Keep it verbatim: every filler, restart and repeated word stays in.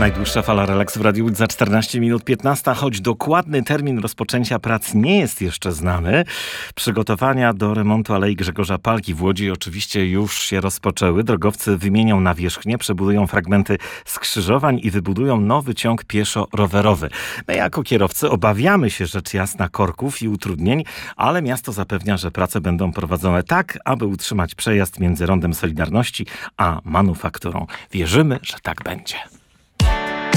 Najdłuższa fala relaksu w Radiu Łódź za czternaście minut piętnaście, choć dokładny termin rozpoczęcia prac nie jest jeszcze znany. Przygotowania do remontu Alei Grzegorza Palki w Łodzi oczywiście już się rozpoczęły. Drogowcy wymienią nawierzchnię, przebudują fragmenty skrzyżowań i wybudują nowy ciąg pieszo-rowerowy. My jako kierowcy obawiamy się rzecz jasna korków i utrudnień, ale miasto zapewnia, że prace będą prowadzone tak, aby utrzymać przejazd między Rondem Solidarności a Manufakturą. Wierzymy, że tak będzie.